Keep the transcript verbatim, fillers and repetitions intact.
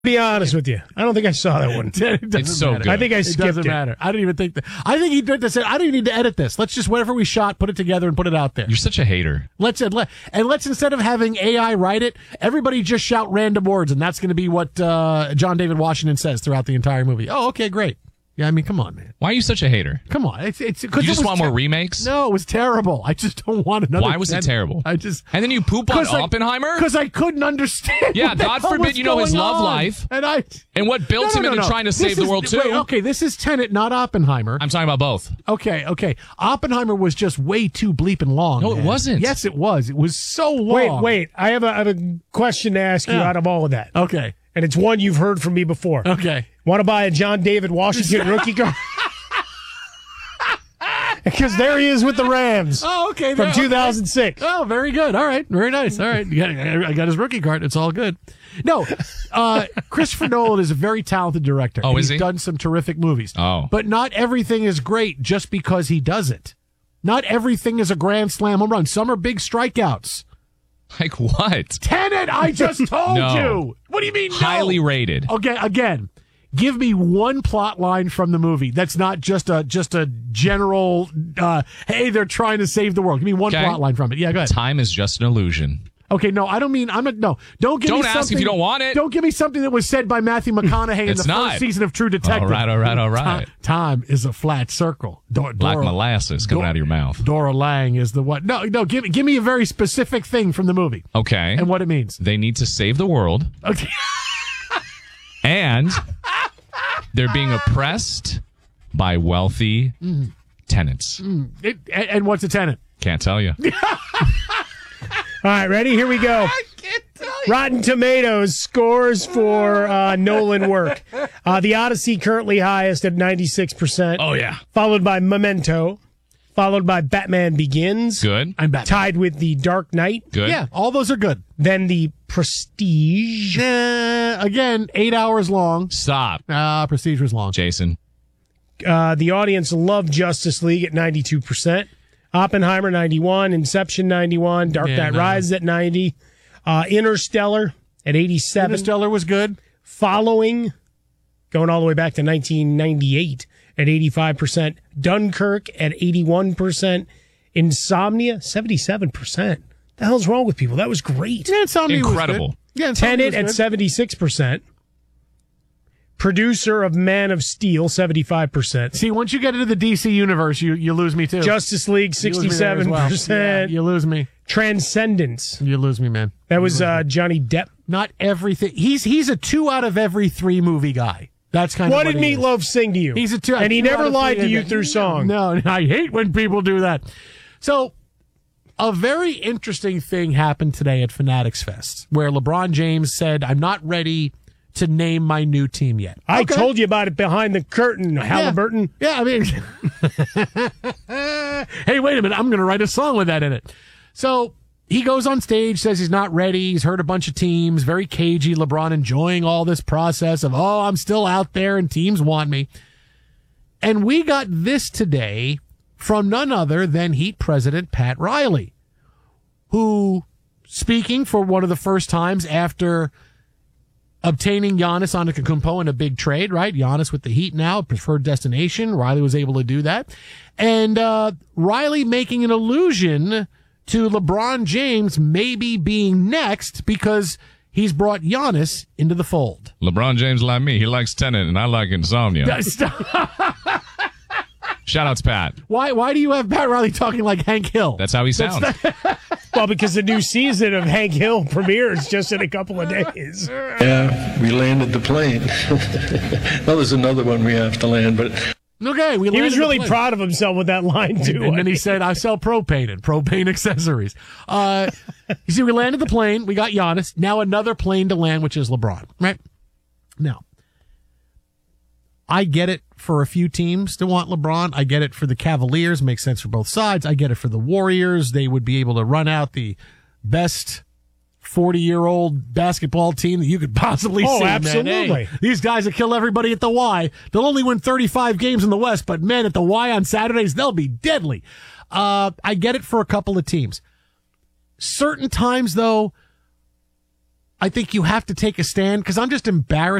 Be honest with you, I don't think I saw that one. It It's so matter. good. I think I It skipped doesn't it. matter. I don't even think that. I think he did this. I don't even need to edit this. Let's just whatever we shot, put it together and put it out there. You're such a hater. Let's and let and let's instead of having A I write it, everybody just shout random words, and that's going to be what uh, John David Washington says throughout the entire movie. Oh, okay, great. Yeah, I mean, come on, man. Why are you such a hater? Come on. It's it's You because just want more remakes? No, it was terrible. I just don't want another. Why was it ten- terrible? I just And then you poop on 'Cause I- Oppenheimer? because I couldn't understand. Yeah, what the God hell forbid was you know his going love on. life. And I And what built No, no, him no, into no. trying to This save the is- world, too? wait, okay, this is Tenet, not Oppenheimer. I'm talking about both. Okay, okay. Oppenheimer was just way too bleeping long. No, it man. wasn't. Yes, it was. It was so long. Wait, wait. I have a, I have a question to ask you Yeah. out of all of that. Okay, And it's one you've heard from me before. okay. Want to buy a John David Washington rookie card? Because there he is with the Rams Oh, okay. from there- two thousand six. Oh, very good. All right, very nice. All right, you got, I got his rookie card. It's all good. No, uh, Christopher Nolan is a very talented director. Oh, is He's he? done some terrific movies. Oh. But not everything is great just because he does it. Not everything is a grand slam home run. Some are big strikeouts. Like what? Tenet, I just told No. you. What do you mean? No? Highly rated. Okay, again, give me one plot line from the movie that's not just a just a general. Uh, hey, they're trying to save the world. Give me one Okay. plot line from it. Yeah, go ahead. Time is just an illusion. Okay, no, I don't mean I'm not. No, don't give Don't me ask if something. you don't want it. Don't give me something that was said by Matthew McConaughey in the It's first not. season of True Detective. All right, all right, all right. Ti- Time is a flat circle. Dor- Black Dora, molasses coming Dor- out of your mouth. Dora Lang is the what? No, no. Give give me a very specific thing from the movie Okay. and what it means. They need to save the world, Okay. and they're being oppressed by wealthy tenants. It, and, and what's a tenant? Can't tell you. All right, ready? Here we go. Rotten Tomatoes scores for uh, Nolan work. Uh, the Odyssey currently highest at ninety-six percent. Oh, yeah. Followed by Memento. Followed by Batman Begins. Good. I'm back. Tied with The Dark Knight. Good. Yeah, all those are good. Then The Prestige. Uh, again, eight hours long. Stop, Ah, Prestige was long. Jason. Uh, the audience loved Justice League at ninety-two percent. Oppenheimer, ninety-one. Inception, ninety-one. Dark Yeah, Knight no. Rises at ninety. Uh, Interstellar at eighty-seven. Interstellar was good. Following, going all the way back to nineteen ninety-eight at eighty-five percent. Dunkirk at eighty-one percent. Insomnia, seventy-seven percent. The hell's wrong with people? That was great. Yeah, Insomnia was Incredible. good. Yeah, Insomnia Tenet was at good. seventy-six percent. Producer of Man of Steel, seventy-five percent. See, once you get into the D C universe, you, you lose me too. Justice League, You lose me there as sixty-seven well. percent. Yeah, you lose me. Transcendence. You lose me, man. That was uh, Johnny Depp. Not everything. He's he's a two out of every three movie guy. That's kind What of did what he is. Meatloaf sing to you? He's a two, and he two never out of lied three to you every- through song. No, I hate when people do that. So, a very interesting thing happened today at Fanatics Fest, where LeBron James said, "I'm not ready to name my new team yet." I Okay. told you about it behind the curtain, Halliburton. Yeah, I mean, hey, wait a minute. I'm going to write a song with that in it. So he goes on stage, says he's not ready. He's heard a bunch of teams, very cagey. LeBron enjoying all this process of, oh, I'm still out there and teams want me. And we got this today from none other than Heat president Pat Riley, who, speaking for one of the first times after obtaining Giannis Antetokounmpo in a big trade, right? Giannis with the Heat now, preferred destination. Riley was able to do that. And uh, Riley making an allusion to LeBron James maybe being next because he's brought Giannis into the fold. LeBron James like me. He likes Tenet, and I like Insomnia. Shout outs, Pat. Why Why do you have Pat Riley talking like Hank Hill? That's how he sounds. Well, because the new season of Hank Hill premieres just in a couple of days. Yeah, we landed the plane. Well, there's another one we have to land, but Okay, we He was landed the really plane. proud of himself with that line, too. And then he said, I sell propane and propane accessories. Uh, you see, we landed the plane. We got Giannis. Now another plane to land, which is LeBron, right? Now, I get it for a few teams to want LeBron. I get it for the Cavaliers. Makes sense for both sides. I get it for the Warriors. They would be able to run out the best forty-year-old basketball team that you could possibly Oh, see. man. absolutely. Hey, these guys will kill everybody at the Y. They'll only win thirty-five games in the West, but man, at the Y on Saturdays, they'll be deadly. Uh, I get it for a couple of teams. Certain times, though, I think you have to take a stand because I'm just embarrassed